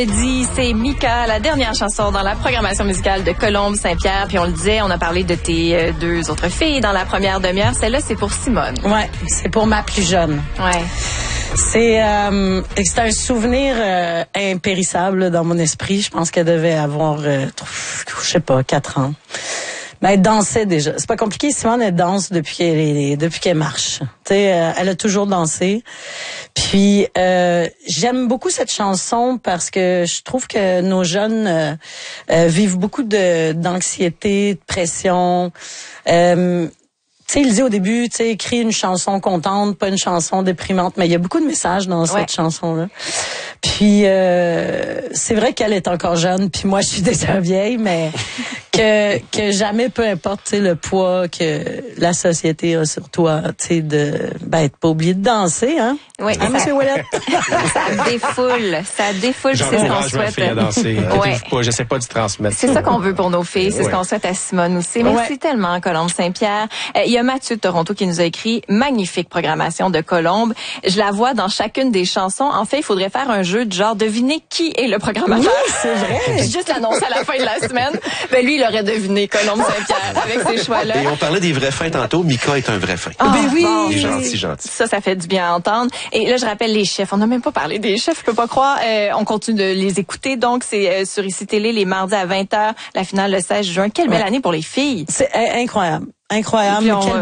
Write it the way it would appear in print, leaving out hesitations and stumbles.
C'est Mika, la dernière chanson dans la programmation musicale de Colombe Saint-Pierre. Puis on le disait, on a parlé de tes deux autres filles dans la première demi-heure. Celle-là, c'est pour Simone. Ouais, c'est pour ma plus jeune. Ouais. C'est un souvenir impérissable dans mon esprit. Je pense qu'elle devait avoir, je sais pas, 4 ans. Mais elle dansait déjà. C'est pas compliqué. Simone, elle danse depuis qu'elle marche. Tu sais, elle a toujours dansé. Puis j'aime beaucoup cette chanson parce que je trouve que nos jeunes vivent beaucoup d'anxiété, de pression. Tu sais, il dit au début, tu sais, écris une chanson contente, pas une chanson déprimante. Mais il y a beaucoup de messages dans cette chanson-là. Puis c'est vrai qu'elle est encore jeune, puis moi je suis déjà vieille, mais que jamais, peu importe, tu sais, le poids que la société a sur toi, tu sais, de pas oublier de danser, hein. Oui, hein, Monsieur Ouellette? ça défoule, c'est ce qu'on souhaite. Ma fille à danser. Pas, j'essaie pas de transmettre. C'est ça qu'on veut pour nos filles, c'est ce qu'on souhaite à Simone aussi. Merci tellement, Colombe Saint-Pierre. Il y a Mathieu de Toronto qui nous a écrit magnifique programmation de Colombe. Je la vois dans chacune des chansons. En fait, il faudrait faire un jeu de genre deviner qui est le programmateur. Oui, c'est vrai. Juste l'annonce à la fin de la semaine. Ben lui, il aurait deviné Colombe Saint-Pierre avec ces choix-là. Et on parlait des vrais fins tantôt. Mika est un vrai fin. Ben oui. Il est gentil. Ça fait du bien à entendre. Et là, je rappelle les chefs. On n'a même pas parlé des chefs, je peux pas croire. On continue de les écouter. Donc, c'est sur ICI Télé les mardis à 20h. La finale le 16 juin. Quelle belle année pour les filles. C'est incroyable. Incroyable.